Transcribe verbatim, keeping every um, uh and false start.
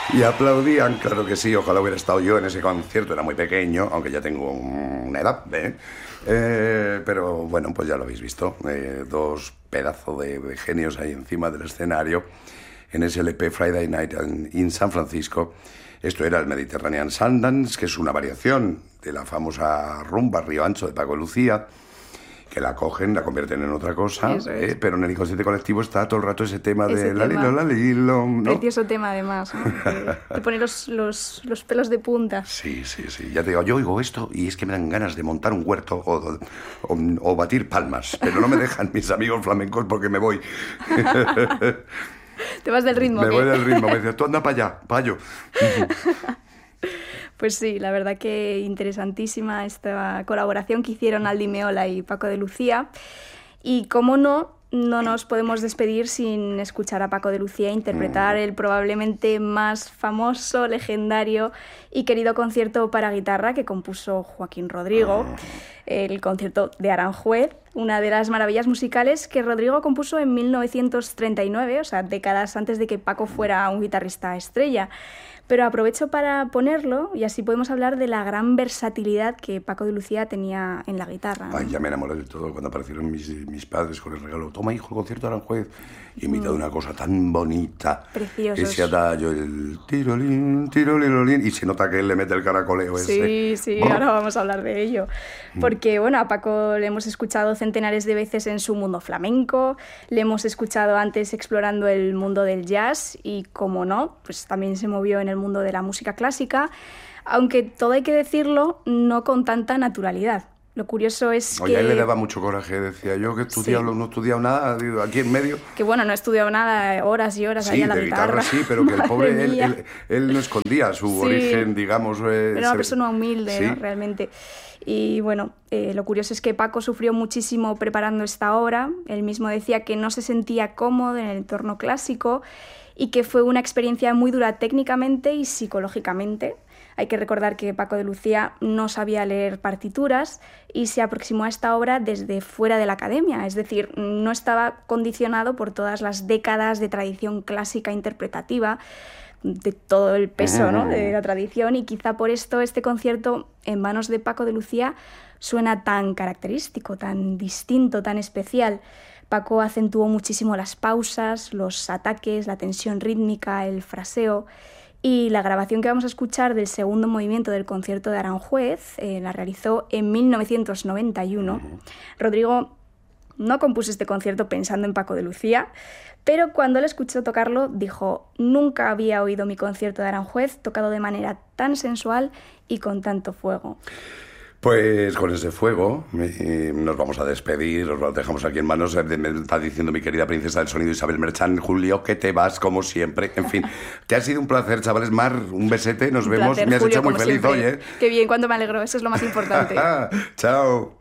Y aplaudían, claro que sí, ojalá hubiera estado yo en ese concierto, era muy pequeño, aunque ya tengo una edad, ¿eh? Eh, pero bueno, pues ya lo habéis visto, eh, dos pedazos de, de genios ahí encima del escenario, en ese L P Friday Night in San Francisco. Esto era el Mediterranean Sundance, que es una variación de la famosa rumba Río Ancho de Paco de Lucía, que la cogen, la convierten en otra cosa, eh, pero en el inconsciente colectivo está todo el rato ese tema ese de tema. la lilo, la lilo, ¿no? Precioso tema, además, ¿no? Te, te pone los, los, los pelos de punta. Sí, sí, sí. Ya te digo, yo oigo esto y es que me dan ganas de montar un huerto o, o, o batir palmas, pero no me dejan mis amigos flamencos porque me voy. ¿Te vas del ritmo? Me ¿qué? voy del ritmo, me dices, tú anda para allá, payo. Pues sí, la verdad que interesantísima esta colaboración que hicieron Aldi Meola y Paco de Lucía. Y cómo no, no nos podemos despedir sin escuchar a Paco de Lucía interpretar el probablemente más famoso, legendario y querido concierto para guitarra que compuso Joaquín Rodrigo, el concierto de Aranjuez, una de las maravillas musicales que Rodrigo compuso en mil novecientos treinta y nueve, o sea, décadas antes de que Paco fuera un guitarrista estrella. Pero aprovecho para ponerlo y así podemos hablar de la gran versatilidad que Paco de Lucía tenía en la guitarra, ¿no? Ay, ya me enamoré de todo cuando aparecieron mis, mis padres con el regalo. Toma, hijo, el concierto de Aranjuez. Y me mm. una cosa tan bonita. Preciosos. Ese adagio, el tirolín, tirolín, y se nota que él le mete el caracoleo ese. Sí, sí, oh. Ahora vamos a hablar de ello. Porque, bueno, a Paco le hemos escuchado centenares de veces en su mundo flamenco, le hemos escuchado antes explorando el mundo del jazz y, como no, pues también se movió en el mundo de la música clásica, aunque todo hay que decirlo, no con tanta naturalidad. Lo curioso es Oye, que... a él le daba mucho coraje, decía yo, que estudiaba, sí. no he estudiado nada, aquí en medio. Que bueno, no he estudiado nada, horas y horas sí, ahí a la de guitarra. guitarra. Sí, pero que el pobre, él, él, él no escondía su sí. origen, digamos. Eh, Era una se... persona humilde, ¿sí? ¿no? Realmente. Y bueno, eh, lo curioso es que Paco sufrió muchísimo preparando esta obra. Él mismo decía que no se sentía cómodo en el entorno clásico y que fue una experiencia muy dura técnicamente y psicológicamente. Hay que recordar que Paco de Lucía no sabía leer partituras y se aproximó a esta obra desde fuera de la academia, es decir, no estaba condicionado por todas las décadas de tradición clásica interpretativa, de todo el peso, ¿no?, de la tradición, y quizá por esto este concierto en manos de Paco de Lucía suena tan característico, tan distinto, tan especial. Paco acentuó muchísimo las pausas, los ataques, la tensión rítmica, el fraseo. Y la grabación que vamos a escuchar del segundo movimiento del concierto de Aranjuez eh, la realizó en mil novecientos noventa y uno. Uh-huh. Rodrigo no compuso este concierto pensando en Paco de Lucía, pero cuando le escuchó tocarlo dijo: nunca había oído mi concierto de Aranjuez tocado de manera tan sensual y con tanto fuego. Pues con ese fuego eh, nos vamos a despedir, os lo dejamos aquí en manos. Me está diciendo mi querida princesa del sonido Isabel Merchán, Julio, que te vas como siempre. En fin, que ha sido un placer, chavales. Mar, un besete, nos un vemos. Placer, me has Julio, hecho muy feliz siempre. hoy, ¿eh? Qué bien, cuánto me alegro, eso es lo más importante. Chao.